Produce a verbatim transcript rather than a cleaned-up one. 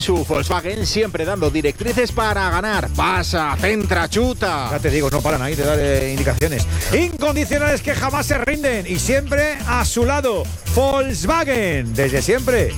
Su Volkswagen siempre dando directrices para ganar. Pasa, centra, chuta. Ya te digo, no paran ahí de dar eh, indicaciones. Incondicionales que jamás se rinden y siempre a su lado. Volkswagen, desde siempre.